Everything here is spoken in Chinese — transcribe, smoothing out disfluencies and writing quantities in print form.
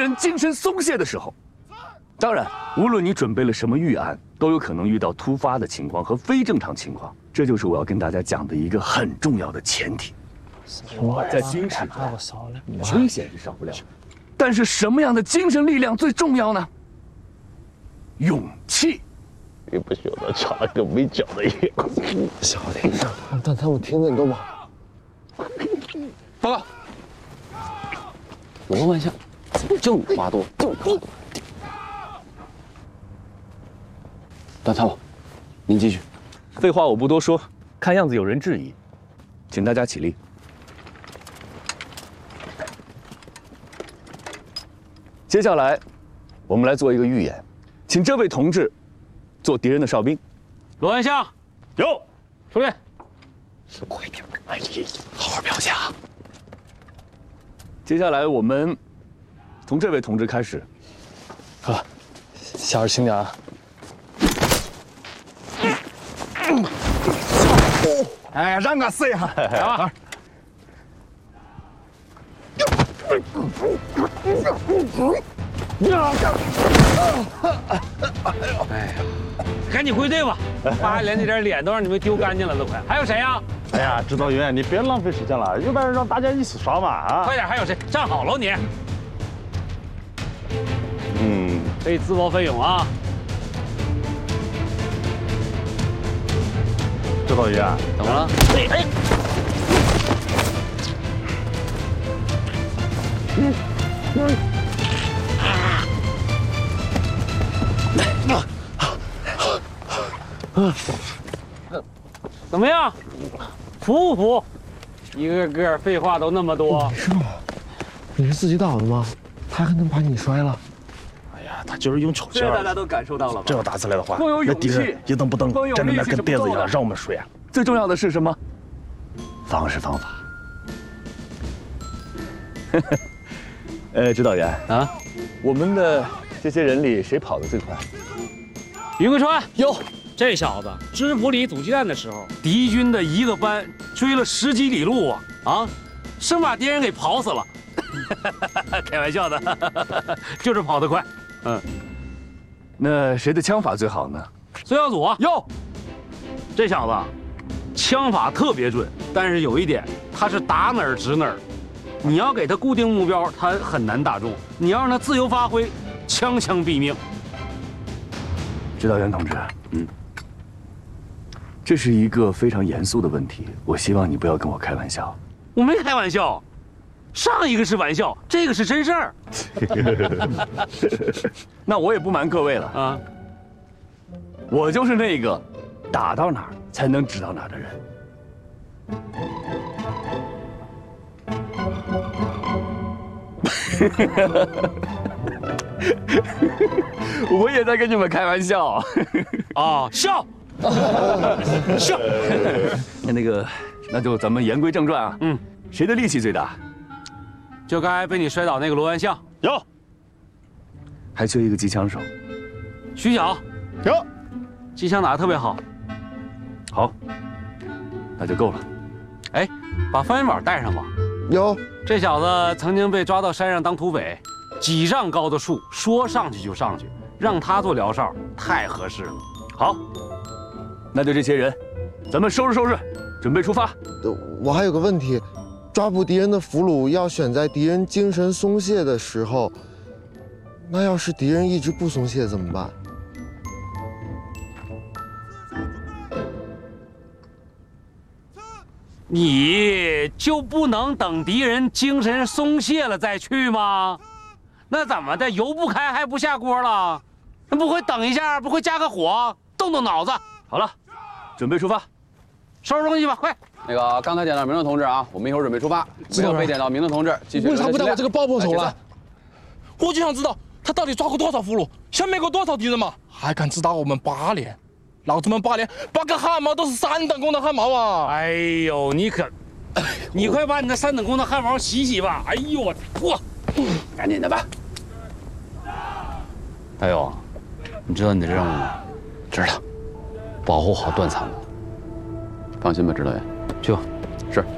人精神松懈的时候。当然，无论你准备了什么预案，都有可能遇到突发的情况和非正常情况。这就是我要跟大家讲的一个很重要的前提。在军事中，危险是少不了的，但是什么样的精神力量最重要呢？勇气。 你不晓得插了个没脚的眼。 小点声，让他们听得懂吗？ 报告。罗万象，就话多，就话多。段参谋，您继续。 废话我不多说，看样子有人质疑，请大家起立。接下来，我们来做一个预演，请这位同志做敌人的哨兵。 罗万象， 有， 出列。 快点，哎，好好表现啊。接下来我们从这位同志开始。 哥，小点轻点啊。 哎，让我试一下。 来吧。哎呀，赶紧归队吧！八连这点脸都让你们丢干净了，都快。还有谁呀？ 哎呀，指导员，你别浪费时间了，要不然让大家一起刷嘛啊！ 快点，还有谁？站好了你。可以自报奋勇啊！ 指导员， 怎么了？怎么样？服不服？一个个废话都那么多。 没事吗？你是自己倒的吗？他还能把你摔了？ 哎呀，他就是用巧劲这大家都感受到了吧？ 这要打起来的话， 光有勇气那敌人一动不动站在那跟垫子一样，让我们摔啊！ 最重要的是什么？方式方法。指导员啊， 我们的这些人里谁跑得最快？ 于桂川有， 这小子知府里阻击战的时候，敌军的一个班追了10几里路啊，生把敌人给跑死了。开玩笑的，就是跑得快。 那谁的枪法最好呢？ 孙小祖啊，哟，这小子枪法特别准，但是有一点，他是打哪儿指哪儿。你要给他固定目标，他很难打中；你要让他自由发挥，枪枪毙命。 指导员同志，这是一个非常严肃的问题，我希望你不要跟我开玩笑。 我没开玩笑，上一个是玩笑，这个是真事儿。 那我也不瞒各位了啊， 我就是那个打到哪儿才能指到哪儿的人。我也在跟你们开玩笑。 啊，笑，笑。 那就咱们言归正传啊。谁的力气最大？ 就该被你摔倒那个罗万象。 有， 还缺一个机枪手。 徐晓有， 机枪打得特别好。 好，那就够了。 哎，把方元宝带上吧。 有。 这小子曾经被抓到山上当土匪，几丈高的树，说上去就上去，让他做辽哨，太合适了。 好，那就这些人，咱们收拾收拾，准备出发。 我还有个问题，抓捕敌人的俘虏要选在敌人精神松懈的时候，那要是敌人一直不松懈怎么办？ 你就不能等敌人精神松懈了再去吗？那怎么的，油不开还不下锅了？那不会等一下，不会加个火，动动脑子？ 好了，准备出发， 收拾东西吧，快！ 那个刚才点到名的同志啊，我们一会儿准备出发。没有被点到名的同志，继续。 为啥不带我这个爆破手了？我就想知道他到底抓过多少俘虏，消灭过多少敌人嘛？还敢只打我们8连？老子们8连8个汗毛都是3等功的汗毛啊！ 哎呦，你快把你那3等功的汗毛洗洗吧！哎呦我嚯， 赶紧的吧。大勇，你知道你的任务吗？知道。保护好段参谋。放心吧，指导员。 去吧。 是。